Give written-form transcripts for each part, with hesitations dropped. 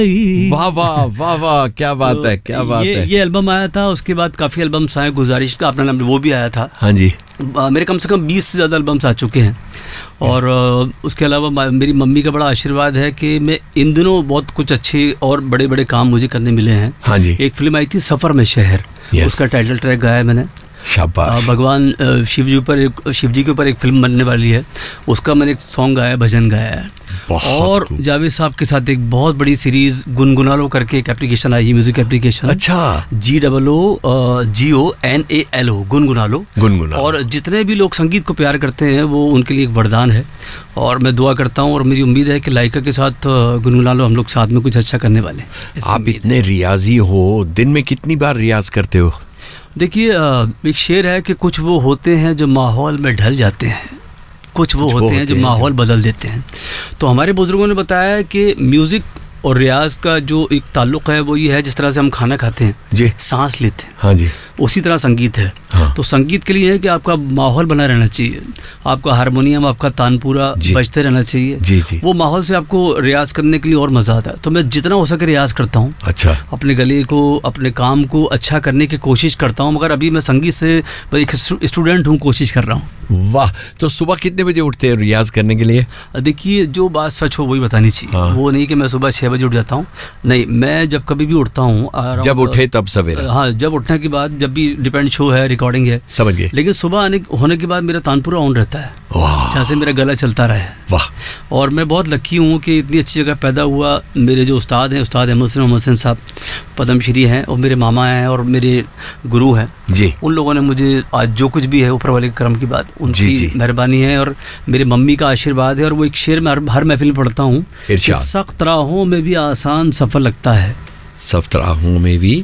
वाह वाह वाह वाह, क्या बात है, क्या बात है। ये एल्बम आया था, उसके बाद काफ़ी एल्बम्स आए, गुजारिश का अपना नाम वो भी आया था। हाँ जी। मेरे कम से कम 20 से ज़्यादा एल्बम्स आ चुके हैं। और उसके अलावा मेरी मम्मी का बड़ा आशीर्वाद है कि मैं इन दिनों बहुत कुछ अच्छे और बड़े बड़े काम मुझे करने मिले हैं। हाँ जी। एक फिल्म आई थी सफ़र में शहर, उसका टाइटल ट्रैक गाया है मैंने। शाबाश। भगवान शिव जी के ऊपर एक फिल्म बनने वाली है, उसका मैंने एक सॉन्ग गाया, भजन गाया है। और जावेद साहब के साथ एक बहुत बड़ी सीरीज गुनगुना लो करके एक एप्लीकेशन आई है, म्यूजिक एप्लीकेशन। अच्छा। GOONALO, गुनगुना लो। और जितने भी लोग संगीत को प्यार करते हैं वो उनके लिए एक वरदान है। और मैं दुआ करता हूँ और मेरी उम्मीद है कि लाइका के साथ गुनगुना लो हम लोग साथ में कुछ अच्छा करने वाले। आप इतने रियाजी हो, दिन में कितनी बार रियाज करते हो? देखिए, एक शेर है कि कुछ वो होते हैं जो माहौल में ढल जाते हैं, कुछ वो होते हैं जो माहौल बदल देते हैं। तो हमारे बुजुर्गों ने बताया है कि म्यूज़िक और रियाज का जो एक ताल्लुक़ है वो ये है जिस तरह से हम खाना खाते हैं जी, सांस लेते हैं, हाँ जी, उसी तरह संगीत है। हाँ। तो संगीत के लिए है कि आपका माहौल बना रहना चाहिए, आपका हारमोनियम, आपका तानपुरा बजते रहना चाहिए जी जी। वो माहौल से आपको रियाज करने के लिए और मज़ा आता है। तो मैं जितना हो सके रियाज करता हूँ। अच्छा। अपने गले को, अपने काम को अच्छा करने की कोशिश करता हूँ, मगर अभी मैं संगीत से एक स्टूडेंट हूँ, कोशिश कर रहा हूँ। वाह। तो सुबह कितने बजे उठते हैं रियाज करने के लिए? देखिए, जो बात सच हो वही बतानी चाहिए। हाँ। वो नहीं कि मैं सुबह 6 बजे उठ जाता हूँ, नहीं, मैं जब कभी भी उठता हूँ, जब उठे तब सवेरे। हाँ, जब उठने के बाद, जब भी डिपेंड शो है, रिकॉर्डिंग है, समझ गए। लेकिन सुबह होने के बाद मेरा तानपुरा ऑन रहता है, जहाँ से मेरा गला चलता रहे। वाह। और मैं बहुत लकी हूँ कि इतनी अच्छी जगह पैदा हुआ। मेरे जो उस्ताद हैं, उस्ताद अहमद हुसैन साहब पद्मश्री हैं, और मेरे मामा हैं और मेरे गुरु हैं जी। उन लोगों ने मुझे आज जो कुछ भी है ऊपर वाले के करम की बात, उनकी मेहरबानी है और मेरे मम्मी का आशीर्वाद है। और वो एक शेर में हर महफिल पढ़ता हूँ, सख्त राहों में भी आसान सफर लगता है, सख्त राहों में भी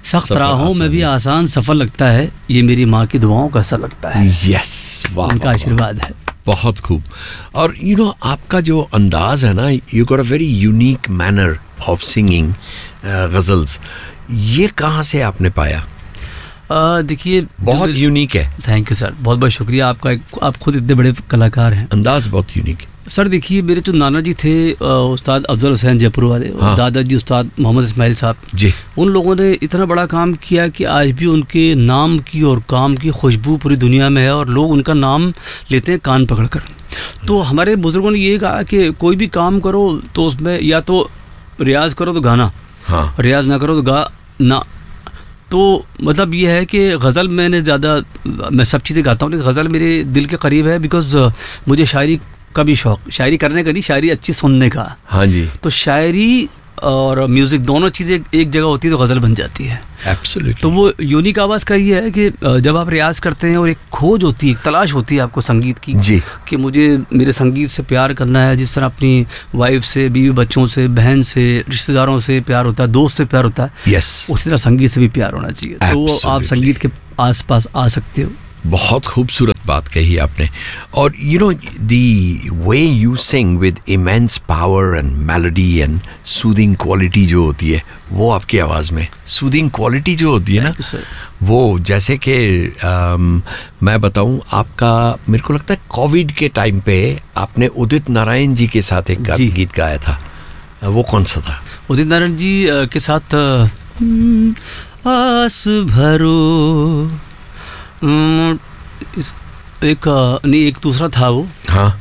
आसान सफर लगता है, ये मेरी माँ की दुआओं का असर लगता है। यस, उनका आशीर्वाद है। बहुत खूब। और आपका जो अंदाज है ना, you got a very unique manner of singing ghazals, ये कहाँ से आपने पाया? देखिए, बहुत यूनिक है। थैंक यू सर, बहुत बहुत शुक्रिया आपका। आप खुद इतने बड़े कलाकार हैं, अंदाज बहुत यूनिक है। सर देखिए, मेरे जो नाना जी थे उस्ताद अफजल हुसैन जयपुर वाले, और दादाजी उस्ताद मोहम्मद इस्माइल साहब जी, उन लोगों ने इतना बड़ा काम किया कि आज भी उनके नाम की और काम की खुशबू पूरी दुनिया में है और लोग उनका नाम लेते हैं कान पकड़कर। तो हमारे बुजुर्गों ने ये कहा कि कोई भी काम करो तो उसमें या तो रियाज करो तो गाना, हाँ, रियाज ना करो तो गा ना। तो मतलब ये है कि गज़ल मैं सब चीज़ें गाता हूँ, लेकिन गज़ल मेरे दिल के करीब है, बिकॉज मुझे शायरी का भी शौक, शायरी करने का नहीं, शायरी अच्छी सुनने का। हाँ जी। तो शायरी और म्यूज़िक दोनों चीज़ें एक जगह होती है तो गज़ल बन जाती है। एब्सोल्युटली। तो वो यूनिक आवाज़ का ये है कि जब आप रियाज करते हैं और एक खोज होती है, एक तलाश होती है आपको संगीत की जी, कि मुझे मेरे संगीत से प्यार करना है, जिस तरह अपनी वाइफ से, बीवी बच्चों से, बहन से, रिश्तेदारों से प्यार होता है, दोस्त से प्यार होता है, यस, उसी तरह संगीत से भी प्यार होना चाहिए। तो आप संगीत के आसपास आ सकते हो। बहुत खूबसूरत बात कही आपने। और the way you sing with immense power and melody and soothing quality जो होती है वो आपकी आवाज़ में, soothing quality जो होती है ना, वो जैसे कि मैं बताऊं, आपका मेरे को लगता है कोविड के टाइम पे आपने उदित नारायण जी के साथ एक गीत गाया था, वो कौन सा था? उदित नारायण जी के साथ आस भरो, एक दूसरा था वो, हाँ,